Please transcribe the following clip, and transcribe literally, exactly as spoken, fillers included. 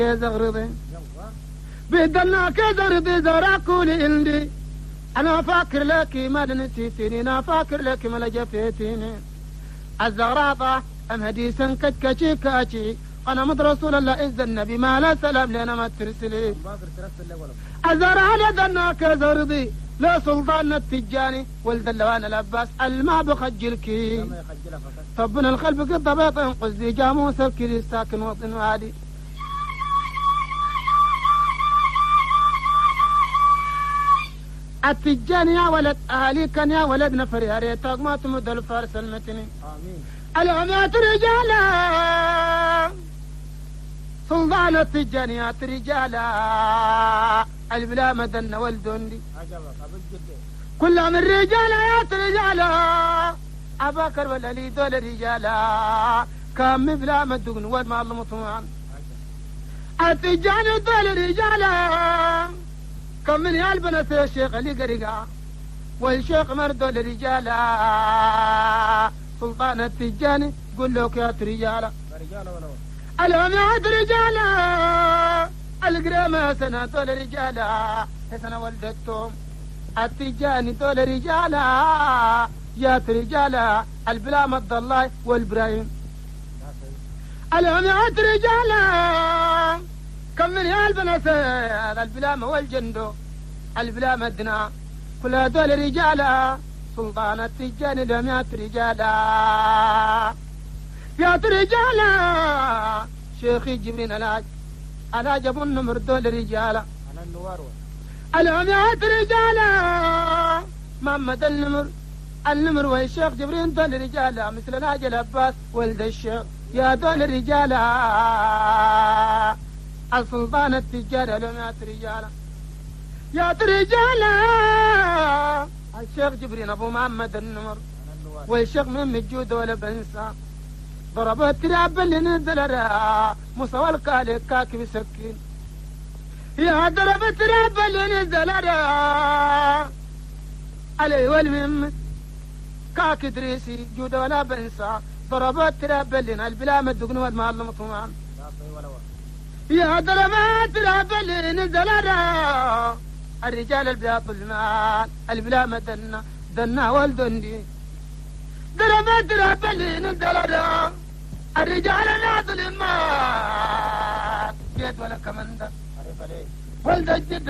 زغرضي بدلنا كزغرضي زراكولي عندي أنا فاكر لك ما نسيتني أنا فاكر لك ما لجفتيني الزغراطة أم هديسا كتكشي كاشي أنا مد رسول الله إذ النبي ما لا سلام لنا ما ترسلي الزرع لدنا كزغرضي لا سلطان التجاني ولد اللوان الأباس الماء بخجلكي طبنا الخلف قد بيط ينقذ لي جاموس الكري ساكن وطن وادي التجاني يا ولد أهلي كان يا ولد نفر يا ريتك ما تمد الفارس المتني آمين العمات رجالا سلطان التجانيات رجالا البلا مدن والدندي كل من رجالا يا رجالا أباكر والألي دول رجالا كم بلا مدن والما الله مطمئن التجاني دول رجالا كم من يالبنا في الشيخ اللي قرقا والشيخ مرد رجالا سلطان التجاني قل له يا رجالا العمات رجالا القرامة سنة دول رجالا سنة ولدتهم التجاني دول رجالا يا رجالا البلا مد الله والبراهيم العمات رجالا كم من يالبنا البلا والجندو البلا مدنا كل دول رجالا سلطان التجاني العمات رجالا يا رجالا شيخي جبرين الهاج الهاج ابو النمر دول رجالا انا النوار العميات رجالا محمد النمر النمر والشيخ جبرين دول رجالا مثل الهاج العباس ولد الشيخ يا دول رجالا السلطان التجاري العميات رجالا يا رجالا الشيخ جبرين ابو محمد النمر والشيخ من الجود ولا بنسى ضربت تراب اللي نزل راه مستوى الكالك كاكي بسكين يا ضربت تراب اللي نزل راه علي والمهم كاكي دريسي جود ولا بنسى ضربت تراب اللي البلا مدقن ود مع المطمئن يا ضربت تراب اللي نزل راه الرجال البياض المال البلا مدنا دنا والدندي ضربت تراب اللي نزل راه الرجال لا ظلمات جيت ولا كمندر ولد الجد